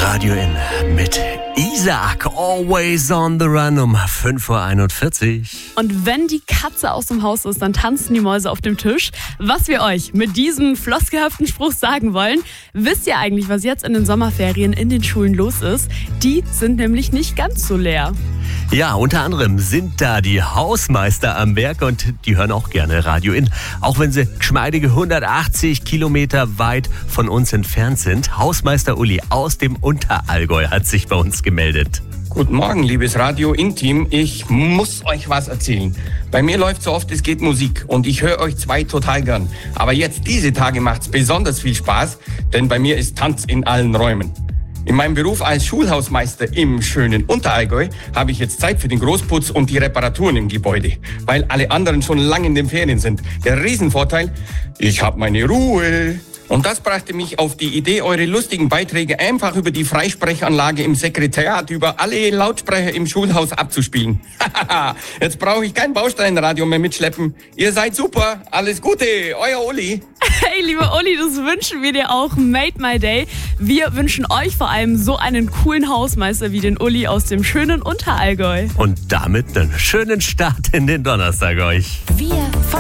Radio In mit Isaac, always on the run um 5:41 Uhr. Und wenn die Katze aus dem Haus ist, dann tanzen die Mäuse auf dem Tisch. Was wir euch mit diesem floskelhaften Spruch sagen wollen, wisst ihr eigentlich, was jetzt in den Sommerferien in den Schulen los ist? Die sind nämlich nicht ganz so leer. Ja, unter anderem sind da die Hausmeister am Werk und die hören auch gerne Radio In. Auch wenn sie geschmeidige 180 Kilometer weit von uns entfernt sind. Hausmeister Uli aus dem Unterallgäu hat sich bei uns gemeldet. Guten Morgen, liebes Radio In-Team. Ich muss euch was erzählen. Bei mir läuft so oft es geht Musik und ich höre euch zwei total gern. Aber jetzt diese Tage macht's besonders viel Spaß, denn bei mir ist Tanz in allen Räumen. In meinem Beruf als Schulhausmeister im schönen Unterallgäu habe ich jetzt Zeit für den Großputz und die Reparaturen im Gebäude, weil alle anderen schon lange in den Ferien sind. Der Riesenvorteil, ich habe meine Ruhe. Und das brachte mich auf die Idee, eure lustigen Beiträge einfach über die Freisprechanlage im Sekretariat über alle Lautsprecher im Schulhaus abzuspielen. Jetzt brauche ich kein Bausteinradio mehr mitschleppen. Ihr seid super. Alles Gute. Euer Uli. Hey, lieber Uli, das wünschen wir dir auch. Made my day. Wir wünschen euch vor allem so einen coolen Hausmeister wie den Uli aus dem schönen Unterallgäu. Und damit einen schönen Start in den Donnerstag euch. Wir